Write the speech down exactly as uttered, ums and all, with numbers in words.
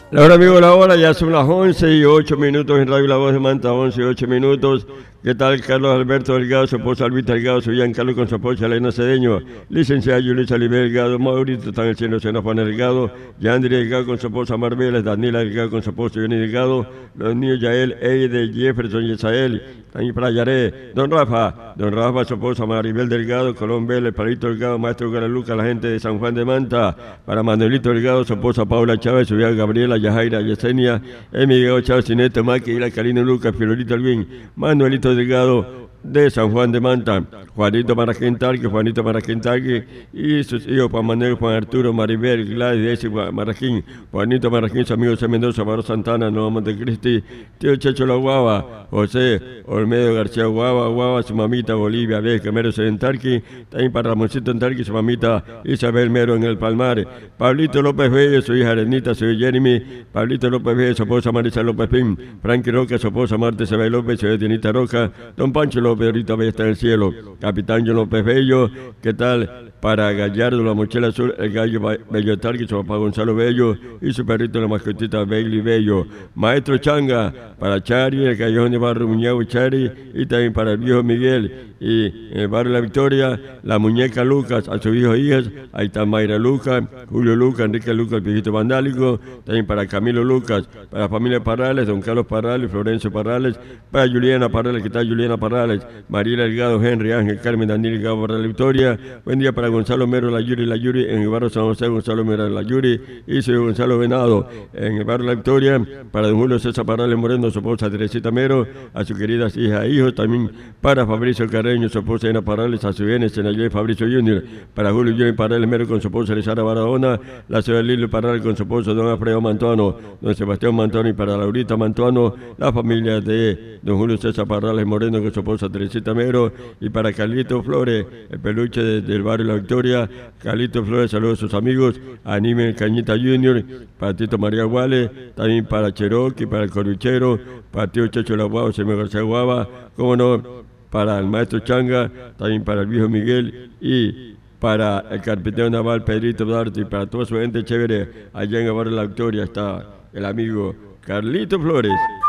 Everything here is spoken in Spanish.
Ahora amigo, la hora ya son las once y ocho minutos en Radio La Voz de Manta, once y ocho minutos. ¿Qué tal Carlos Alberto Delgado, su esposa Albita Delgado, su Giancarlo con su esposa Elena Cedeño, licenciada Yulisa Oliver Delgado, Maurito están haciendo Sena Juan Delgado, Yandri Delgado con su esposa Marbeles, Daniela Delgado con su esposa Johnny Delgado, los niños Yael, Eide, Jefferson y Isael, también para Yaré, don Rafa, don Rafa, su esposa Maribel Delgado, Colón Vélez, Palito Delgado, Maestro Garaluca, la gente de San Juan de Manta, para Manuelito Delgado, su esposa Paula Chávez, su hija Gabriela, Yajaira, Yesenia, Emilio Chávez, Sineto, Maqui, Ila Carino Lucas, Fiorito Alvin, Manuelito Delgado de San Juan de Manta, Juanito Maraquentarque, Juanito Maraquentarque y sus hijos Juan Manuel, Juan Arturo, Maribel, Gladys, Maraquín, Juanito Maraquín, su amigo C. Mendoza, Maro Santana, Nueva Montecristi, tío Checho La Guava, José Olmedo García Guava, Guava, su mamita Bolivia, Vieja, Mero Sedentarque, también para Ramoncito Entarque, su mamita Isabel Mero en el Palmar, Pablito López Bello, su hija Arenita, su hijo Jeremy, Pablito López Bello, su esposa Marisa López Pin, Frankie Roca, su esposa Marta Isabel López, su hija Dianita Roca, don Pancho López, ahorita está en el cielo, Capitán John López Bello, ¿qué tal? Para Gallardo, la mochila azul, el gallo Bello Tarque, su papá Gonzalo Bello y su perrito, la mascotita Bailey Bello, Maestro Changa, para Chari, el callejón de Barrio Muñeco Chari, y también para el viejo Miguel, y en el barrio La Victoria, la muñeca Lucas, a sus hijos e hijas, ahí está Mayra Lucas, Julio Lucas, Enrique Lucas, el viejito vandálico, también para Camilo Lucas, para la familia Parrales, don Carlos Parrales, Florencio Parrales, para Juliana Parrales, que está Juliana Parrales, Mariela Delgado, Henry, Ángel, Carmen, Daniel Delgado, para La Victoria, buen día para Gonzalo Mero, La Yuri, La Yuri, en el barrio San José, Gonzalo Mero, La Yuri, y soy Gonzalo Venado, en el barrio La Victoria, para don Julio César Parrales Moreno, su esposa Teresita Mero, a sus queridas hijas e hijos, también para Fabricio Carreño, su esposa Ana Parrales, a su bienes, Senayé Fabricio junior, para Julio Junior Parrales Mero con su esposa Elizara Barahona, la señora Lilo Parrales con su esposo don Alfredo Mantuano, don Sebastián Mantuano y para Laurita Mantuano, la familia de don Julio César Parrales Moreno con su esposa Teresita Mero, y para Carlito Flores, el peluche de, del barrio La Victoria, Carlito Flores, saludos a sus amigos, Anime Cañita junior, para Tito María Guale, también para Cherokee, para el Corbichero, para Tío Checho La Guava, Semeo García Guava, como no, para el Maestro Changa, también para el viejo Miguel y para el carpintero naval Pedrito Duarte y para toda su gente chévere allá en el barrio La Victoria está el amigo Carlito Flores.